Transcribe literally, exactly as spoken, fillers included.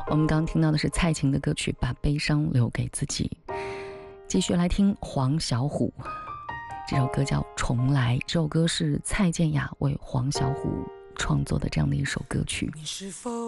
我们刚刚听到的是蔡琴的歌曲《把悲伤留给自己》。继续来听黄小琥，这首歌叫《重来》，这首歌是蔡健雅为黄小琥创作的这样的一首歌曲。 你是否